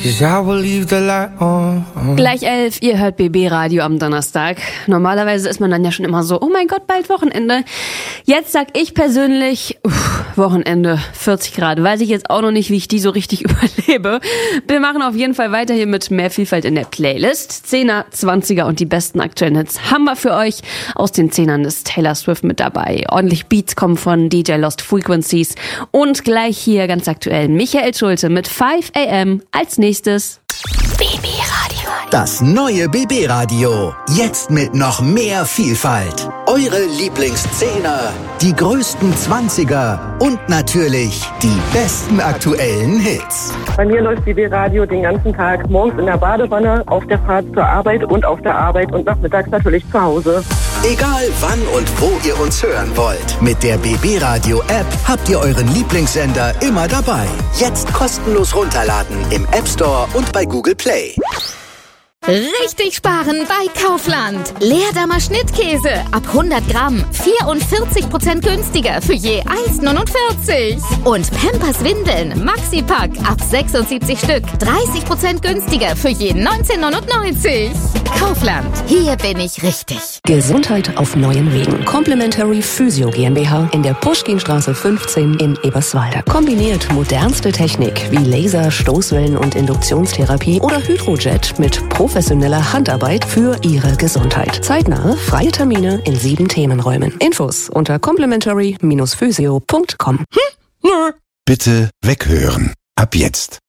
'cause I will leave the light on. Gleich 11, ihr hört BB Radio am Donnerstag. Normalerweise ist man dann ja schon immer so, oh mein Gott, bald Wochenende. Jetzt sag ich persönlich, Wochenende, 40 Grad. Weiß ich jetzt auch noch nicht, wie ich die so richtig überlebe. Wir machen auf jeden Fall weiter hier mit mehr Vielfalt in der Playlist. 10er, 20er und die besten aktuellen Hits haben wir für euch. Aus den 10ern ist Taylor Swift mit dabei. Ordentlich Beats kommen von DJ Lost Frequencies. Und gleich hier ganz aktuell Michael Schulte mit 5 AM als nächstes. BB Radio. Das neue BB Radio. Jetzt mit noch mehr Vielfalt. Eure Lieblingszehner, die größten 20er und natürlich die besten aktuellen Hits. Bei mir läuft BB Radio den ganzen Tag, morgens in der Badewanne, auf der Fahrt zur Arbeit und auf der Arbeit und nachmittags natürlich zu Hause. Egal wann und wo ihr uns hören wollt. Mit der BB Radio App habt ihr euren Lieblingssender immer dabei. Jetzt kostenlos runterladen im App Store und bei Google Play. Richtig sparen bei Kaufland. Leerdammer Schnittkäse ab 100 Gramm 44% günstiger für je 1,49. Und Pampers Windeln Maxi-Pack ab 76 Stück 30% günstiger für je 19,99. Kaufland, hier bin ich richtig. Gesundheit auf neuen Wegen. Complementary Physio GmbH in der Puschkinstraße 15 in Eberswalde. Kombiniert modernste Technik wie Laser, Stoßwellen und Induktionstherapie oder Hydrojet mit professioneller Handarbeit für Ihre Gesundheit. Zeitnahe, freie Termine in 7 Themenräumen. Infos unter complementary-physio.com. Bitte weghören. Ab jetzt.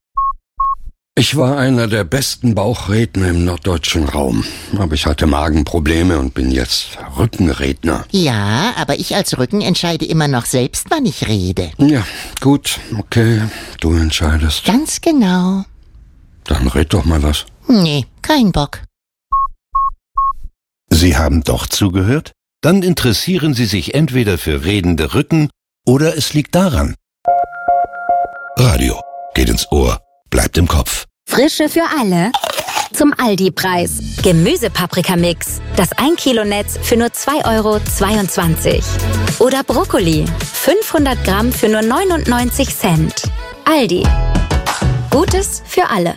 Ich war einer der besten Bauchredner im norddeutschen Raum. Aber ich hatte Magenprobleme und bin jetzt Rückenredner. Ja, aber ich als Rücken entscheide immer noch selbst, wann ich rede. Ja, gut, okay, du entscheidest. Ganz genau. Dann red doch mal was. Nee, kein Bock. Sie haben doch zugehört? Dann interessieren Sie sich entweder für redende Rücken oder es liegt daran. Radio geht ins Ohr, bleibt im Kopf. Frische für alle zum Aldi-Preis. Gemüsepaprikamix. Das 1 Kilo Netz für nur 2,22 €. Oder Brokkoli. 500 Gramm für nur 99 Cent. Aldi. Gutes für alle.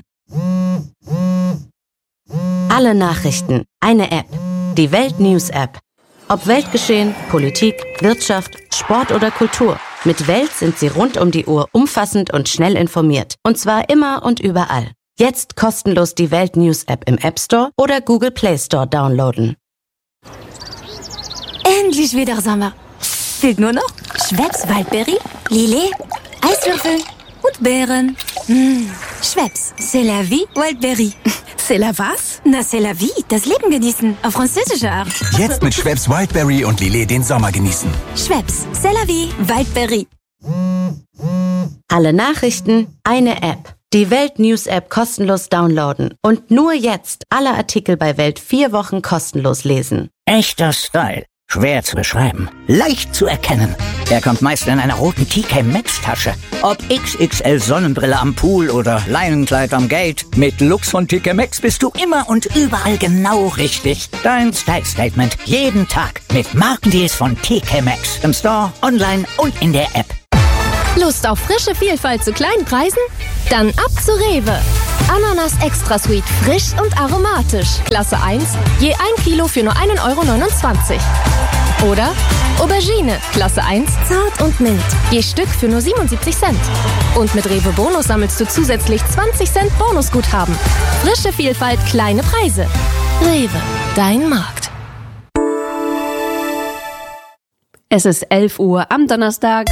Alle Nachrichten. Eine App. Die Welt News App. Ob Weltgeschehen, Politik, Wirtschaft, Sport oder Kultur. Mit Welt sind Sie rund um die Uhr umfassend und schnell informiert. Und zwar immer und überall. Jetzt kostenlos die Welt News App im App Store oder Google Play Store downloaden. Endlich wieder Sommer. Fehlt nur noch Schweppes Waldbeere, Lillet, Eiswürfel und Beeren. Schweppes, c'est la vie, Waldbeere. C'est la was? Na, c'est la vie, das Leben genießen, auf französische Art. Jetzt mit Schweppes Wildberry und Lillet den Sommer genießen. Schweppes, c'est la vie, Waldbeere. Alle Nachrichten, eine App. Die Welt News App kostenlos downloaden. Und nur jetzt alle Artikel bei Welt 4 Wochen kostenlos lesen. Echter Style. Schwer zu beschreiben. Leicht zu erkennen. Er kommt meist in einer roten TK Maxx Tasche. Ob XXL Sonnenbrille am Pool oder Leinenkleid am Gate. Mit Looks von TK Maxx bist du immer und überall genau richtig. Dein Style Statement jeden Tag mit Markendeals von TK Maxx. Im Store, online und in der App. Lust auf frische Vielfalt zu kleinen Preisen? Dann ab zu Rewe. Ananas Extra Sweet, frisch und aromatisch. Klasse 1, je 1 Kilo für nur 1,29 €. Oder Aubergine, Klasse 1, zart und mild. Je Stück für nur 77 Cent. Und mit Rewe Bonus sammelst du zusätzlich 20 Cent Bonusguthaben. Frische Vielfalt, kleine Preise. Rewe, dein Markt. Es ist 11 Uhr am Donnerstag.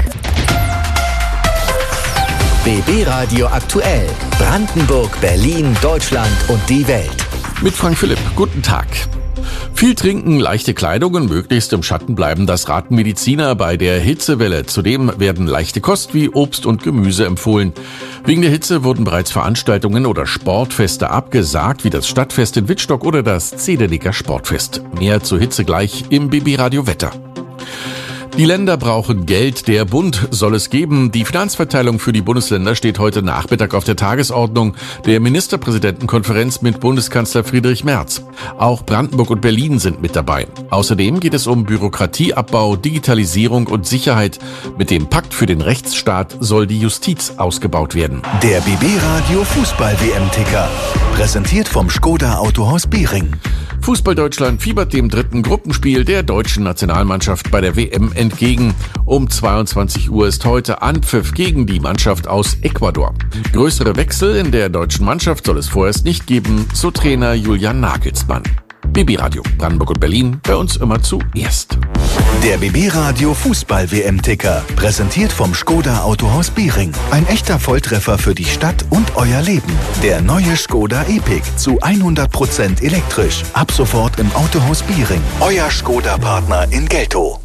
BB Radio aktuell. Brandenburg, Berlin, Deutschland und die Welt. Mit Frank Philipp. Guten Tag. Viel trinken, leichte Kleidung und möglichst im Schatten bleiben, das raten Mediziner bei der Hitzewelle. Zudem werden leichte Kost wie Obst und Gemüse empfohlen. Wegen der Hitze wurden bereits Veranstaltungen oder Sportfeste abgesagt, wie das Stadtfest in Wittstock oder das Zedernicker Sportfest. Mehr zur Hitze gleich im BB Radio Wetter. Die Länder brauchen Geld, der Bund soll es geben. Die Finanzverteilung für die Bundesländer steht heute Nachmittag auf der Tagesordnung der Ministerpräsidentenkonferenz mit Bundeskanzler Friedrich Merz. Auch Brandenburg und Berlin sind mit dabei. Außerdem geht es um Bürokratieabbau, Digitalisierung und Sicherheit. Mit dem Pakt für den Rechtsstaat soll die Justiz ausgebaut werden. Der BB Radio Fußball-WM-Ticker. Präsentiert vom Škoda Autohaus Behring. Fußball Deutschland fiebert dem dritten Gruppenspiel der deutschen Nationalmannschaft bei der WM entgegen. Um 22 Uhr ist heute Anpfiff gegen die Mannschaft aus Ecuador. Größere Wechsel in der deutschen Mannschaft soll es vorerst nicht geben, so Trainer Julian Nagelsmann. BB Radio Brandenburg und Berlin, bei uns immer zuerst. Der BB Radio Fußball-WM-Ticker. Präsentiert vom Škoda Autohaus Behring. Ein echter Volltreffer für die Stadt und euer Leben. Der neue Škoda Epiq zu 100% elektrisch. Ab sofort im Autohaus Behring. Euer Škoda-Partner in Geltow.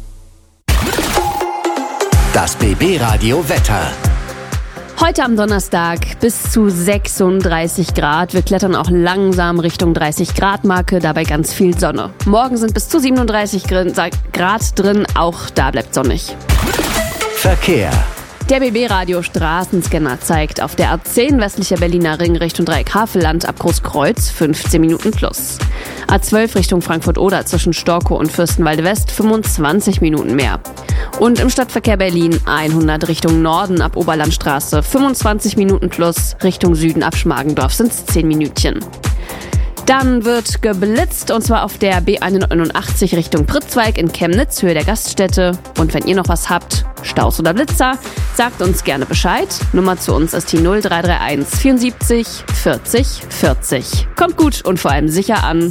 Das BB Radio Wetter. Heute am Donnerstag bis zu 36 Grad. Wir klettern auch langsam Richtung 30-Grad-Marke, dabei ganz viel Sonne. Morgen sind bis zu 37 Grad drin, auch da bleibt sonnig. Verkehr. Der BB-Radio Straßenscanner zeigt auf der A10 westlicher Berliner Ring Richtung Dreieck-Havelland ab Großkreuz 15 Minuten plus. A12 Richtung Frankfurt-Oder zwischen Storkow und Fürstenwalde West 25 Minuten mehr. Und im Stadtverkehr Berlin 100 Richtung Norden ab Oberlandstraße 25 Minuten plus, Richtung Süden ab Schmargendorf sind es 10 Minütchen. Dann wird geblitzt und zwar auf der B189 Richtung Pritzwalk in Chemnitz, Höhe der Gaststätte. Und wenn ihr noch was habt, Staus oder Blitzer, sagt uns gerne Bescheid. Nummer zu uns ist die 0331 74 40 40. Kommt gut und vor allem sicher an.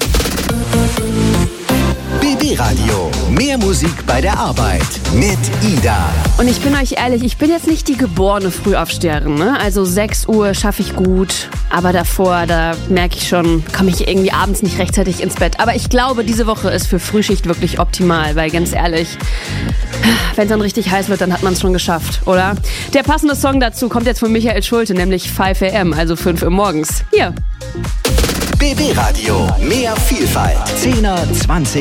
BB Radio. Mehr Musik bei der Arbeit mit Ida. Und ich bin euch ehrlich, ich bin jetzt nicht die geborene Frühaufsteherin, ne? Also 6 Uhr schaffe ich gut, aber davor, da merke ich schon, komme ich irgendwie abends nicht rechtzeitig ins Bett. Aber ich glaube, diese Woche ist für Frühschicht wirklich optimal, weil ganz ehrlich, wenn es dann richtig heiß wird, dann hat man es schon geschafft, oder? Der passende Song dazu kommt jetzt von Michael Schulte, nämlich 5 AM, also 5 Uhr morgens. Hier. BB Radio. Mehr Vielfalt. 10er, 20